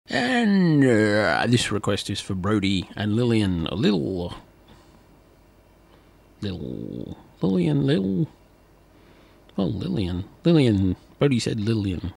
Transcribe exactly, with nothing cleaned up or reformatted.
And uh, this request is for Brody and Lillian. A little. Little. Lillian, little. Oh, Lillian. Lillian. Brody said Lillian.